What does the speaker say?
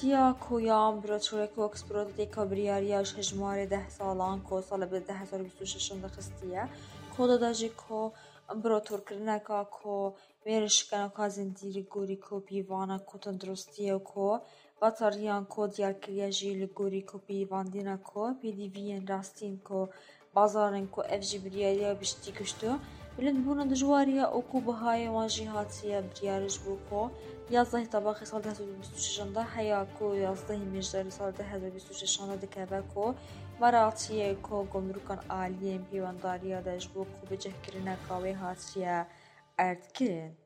تیا کویان براتورک و اکسپرودی کبریاریاش هجمار 10 سالان کو سال به 2026 دخستیه کودا داجی کو براتور کرنکا کو ویرشکن و کازندیری گوری کو پیوانا کو تندرستیه کو باتاریان کو دیار کریاجی لگوری کو پیوان دینا کو پیدیوین راستین کو بازارن کو افجی بریاریا بشتی کشتو بلند بونا دجواريا اوكو بهاي واجهاتيا بريارج بوكو يازده طباخي سال 2026 حياكو يازده مجدري سال 2026 دكاباكو مراتيا كو گمركان عاليين بيوانداريا دجبوكو بجه كرنا كاوي هاتيا ارد كرن